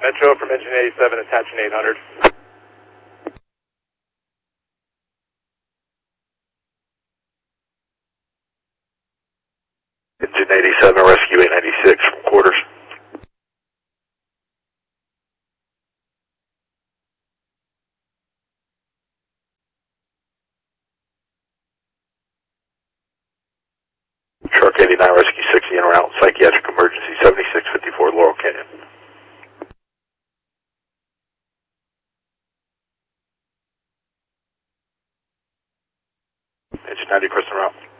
Metro from engine 87, attaching 800. Engine 87, rescue 896 from quarters. Shark 89, rescue 60 en route, psychiatric emergency 7654 Laurel Canyon. Engine 90, Crescent route.